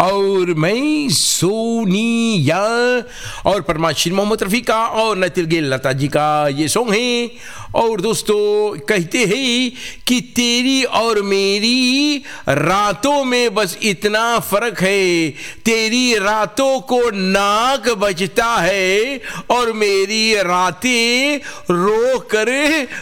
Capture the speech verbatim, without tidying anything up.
और मैं सोनिया और परमाशिर मोहम्मद रफ़ी का और नतिल गिल लता जी का ये सॉन्ग है। और दोस्तों कहते हैं कि तेरी और मेरी रातों में बस इतना फर्क है, तेरी रातों को नाक बजता है और मेरी रातें रो कर